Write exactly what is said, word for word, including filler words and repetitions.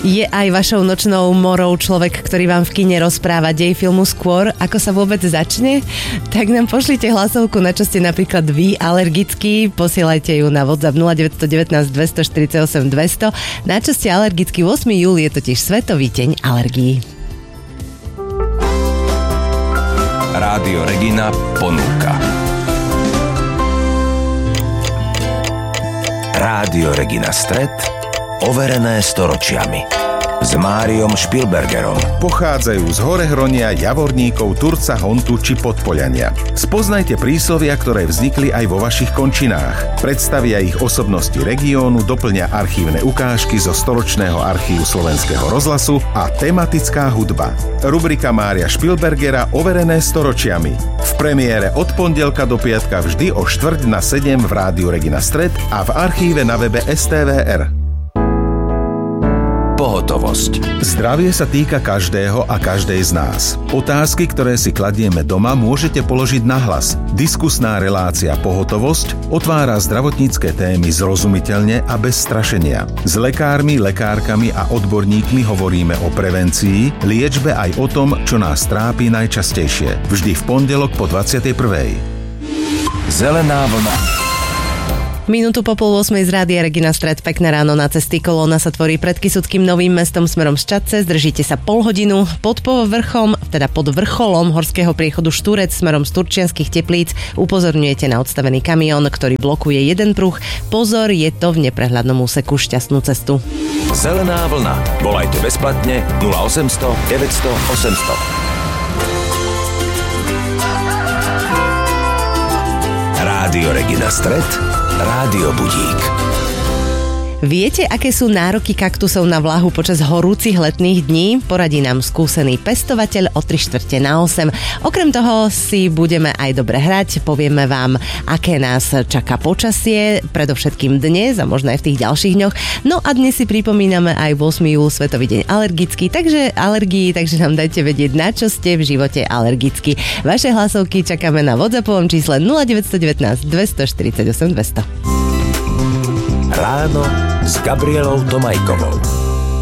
Je aj vašou nočnou morou človek, ktorý vám v kine rozpráva dej filmu skôr, ako sa vôbec začne? Tak nám pošlite hlasovku, na čo ste napríklad vy alergickí. Posielajte ju na WhatsApp nula deväť jedna deväť, dva štyri osem, dvesto. Na čo ste alergickí? ôsmeho júla je totiž Svetový deň alergií. Rádio Regina ponúka. Rádio Regina Stret, overené storočiami. S Máriom Špilbergerom. Pochádzajú z Horehronia, Javorníkov, Turca, Hontu či Podpoľania. Spoznajte príslovia, ktoré vznikli aj vo vašich končinách. Predstavia ich osobnosti regiónu, doplňa archívne ukážky zo storočného archívu Slovenského rozhlasu a tematická hudba. Rubrika Mária Špilbergera overené storočiami. V premiére od pondelka do piatka vždy o štvrť na sedem v Rádiu Regina Stret a v archíve na webe es té vé er. Pohotovosť. Zdravie sa týka každého a každej z nás. Otázky, ktoré si kladieme doma, môžete položiť nahlas. Diskusná relácia Pohotovosť otvára zdravotnícke témy zrozumiteľne a bez strašenia. S lekármi, lekárkami a odborníkmi hovoríme o prevencii, liečbe aj o tom, čo nás trápi najčastejšie. Vždy v pondelok po dvadsiatej prvej. Zelená vlna. Minútu po pol ôsmej z Rádia Regina Stret. Pekné ráno na cesty. Kolóna sa tvorí pred Kysuckým Novým Mestom smerom z Čadce. Zdržíte sa pol hodinu. Pod povrchom, teda pod vrcholom horského priechodu Štúrec smerom z Turčianskych Teplíc upozorňujete na odstavený kamión, ktorý blokuje jeden pruh. Pozor, je to v neprehľadnom úseku. Šťastnú cestu. Zelená vlna. Volajte bezplatne nula osemsto deväťsto osemsto. Rádio Regina Stret. Rádio Budík. Viete, aké sú nároky kaktusov na vlahu počas horúcich letných dní? Poradí nám skúsený pestovateľ o tri štvrte na osem. Okrem toho si budeme aj dobre hrať, povieme vám, aké nás čaká počasie, predovšetkým dnes a možno aj v tých ďalších dňoch. No a dnes si pripomíname aj ôsmeho júla Svetový deň alergický, takže alergii, takže nám dajte vedieť, na čo ste v živote alergickí. Vaše hlasovky čakáme na WhatsAppovom čísle nula deväť jedna deväť, dva štyri osem, dvesto. Ráno s Gabrielou Tomajkovou.